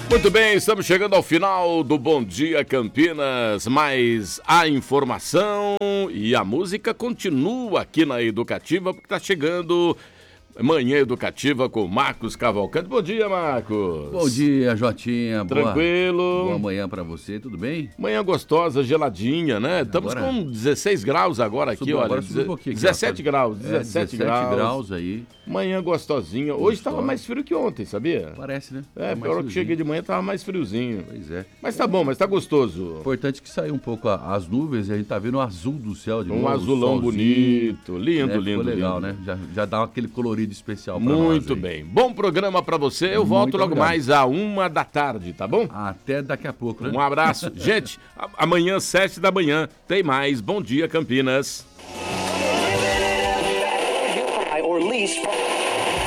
Muito bem, estamos chegando ao final do Bom Dia Campinas, mas a informação e a música continua aqui na Educativa, porque está chegando Manhã Educativa com Marcos Cavalcante. Bom dia, Marcos. Bom dia, Jotinha. Tranquilo. Boa manhã pra você, tudo bem? Manhã gostosa, geladinha, né? Estamos com 16 graus agora aqui, olha. Agora subiu um pouquinho aqui, 17 graus, 17 graus aí. Manhã gostosinha. Hoje estava mais frio que ontem, sabia? Parece, né? Pior hora que cheguei de manhã tava mais friozinho. Pois é. Mas tá bom, mas tá gostoso. Importante que saiu um pouco as nuvens e a gente tá vendo o azul do céu de novo. Um azulão bonito, lindo, né? lindo. Ficou legal, lindo. né? Já dá aquele colorido especial pra nós. Muito bem. Bom programa pra você. Eu volto logo mais à 1h, tá bom? Até daqui a pouco, né? Um abraço. Gente, amanhã, 7 da manhã, tem mais. Bom dia, Campinas.